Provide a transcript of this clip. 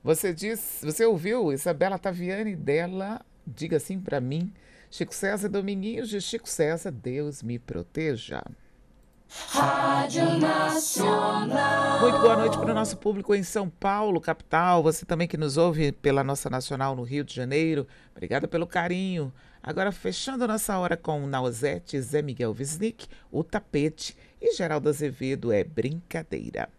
Você ouviu Isabela Taviani dela? Diga assim pra mim. Chico César Dominguinhos de Chico César, Deus me proteja. Rádio Muito boa noite para o Nacional. nosso público em São Paulo, capital. Você também que nos ouve pela nossa nacional no Rio de Janeiro. Obrigada pelo carinho. Agora, fechando a nossa hora com Nausete, Zé Miguel Wisnik, O Tapete e Geraldo Azevedo é Brincadeira.